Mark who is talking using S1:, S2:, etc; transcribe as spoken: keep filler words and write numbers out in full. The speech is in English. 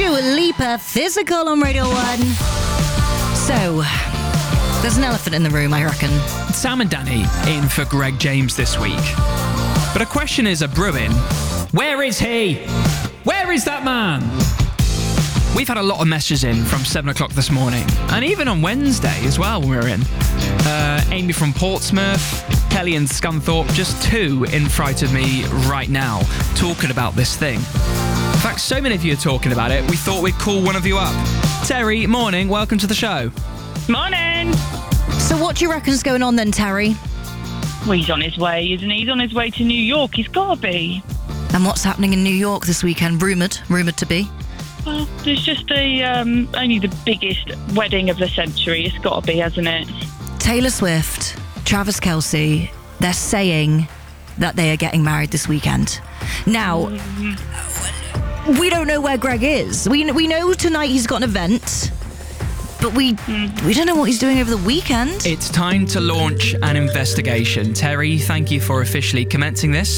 S1: Dua Lipa, Physical on Radio one. So, there's an elephant in the room, I reckon.
S2: Sam and Danny in for Greg James this week. But a question is a brewing. Where is he? Where is that man? We've had a lot of messages in from seven o'clock this morning, and even on Wednesday as well when we were in. Uh, Amy from Portsmouth, Kelly and Scunthorpe, just two in front of me right now, talking about this thing. In fact, so many of you are talking about it, we thought we'd call one of you up. Terry, morning, welcome to the show.
S3: Morning.
S1: So what do you reckon's going on then, Terry?
S3: Well, he's on his way, isn't he? He's on his way to New York. He's got to be.
S1: And what's happening in New York this weekend? Rumoured, rumoured to be.
S3: Well, there's just a um, only the biggest wedding of the century. It's got to be, hasn't it?
S1: Taylor Swift, Travis Kelce, they're saying that they are getting married this weekend. Now, mm. we don't know where Greg is. We we know tonight he's got an event, but we mm. we don't know what he's doing over the weekend.
S2: It's time to launch an investigation. Terry, thank you for officially commencing this.